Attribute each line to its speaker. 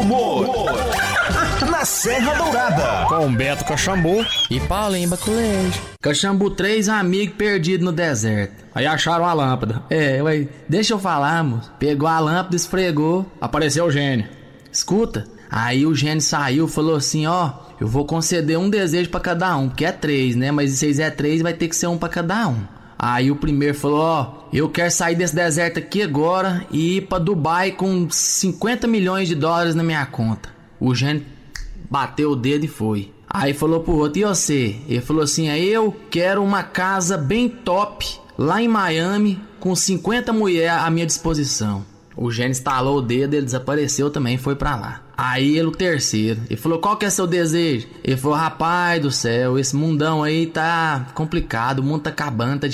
Speaker 1: humor. Na Serra Dourada.
Speaker 2: Com Beto Caxambu
Speaker 3: e Paulinho Baculejo.
Speaker 4: Caxambu, 3 amigos perdidos no deserto.
Speaker 2: Aí acharam a lâmpada.
Speaker 4: Ué, deixa eu falar, moço. Pegou a lâmpada, esfregou.
Speaker 2: Apareceu o gênio.
Speaker 4: Escuta, aí o gênio saiu, falou assim, ó, eu vou conceder um desejo pra cada um, porque é 3, né? Mas se vocês é 3, vai ter que ser um pra cada um. Aí o primeiro falou, ó, eu quero sair desse deserto aqui agora e ir pra Dubai com 50 milhões de dólares na minha conta. O gênio bateu o dedo e foi. Aí falou pro outro, e você? Ele falou assim, eu quero uma casa bem top lá em Miami com 50 mulheres à minha disposição. O gênio estalou o dedo, ele desapareceu também, foi pra lá. Aí ele, o terceiro, ele falou, qual que é seu desejo? Ele falou, rapaz do céu, esse mundão aí tá complicado, o mundo tá acabando, tá